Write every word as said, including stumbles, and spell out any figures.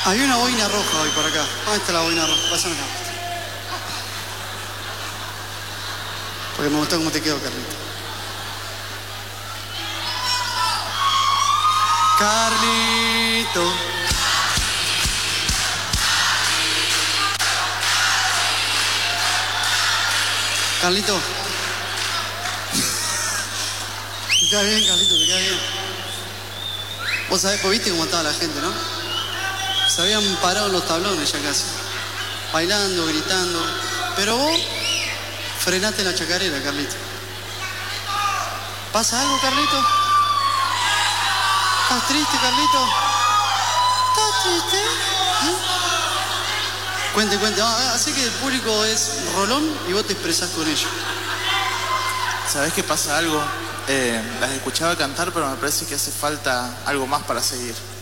Había una boina roja hoy por acá. ¿Dónde está la boina roja? Pásamela. Porque me gustó cómo te quedó, Carlito. Carlito. Carlito. Te queda bien, Carlito, te queda bien. Vos sabés, pues viste cómo estaba la gente, ¿no? Se habían parado en los tablones ya casi. Bailando, gritando. Pero vos frenaste la chacarera, Carlito. ¿Pasa algo, Carlito? ¿Estás triste, Carlito? ¿Estás triste? ¿Eh? Cuente, cuente. Ah, así que el público es rolón y vos te expresás con ellos. ¿Sabés que pasa algo? Eh, las escuchaba cantar, pero me parece que hace falta algo más para seguir.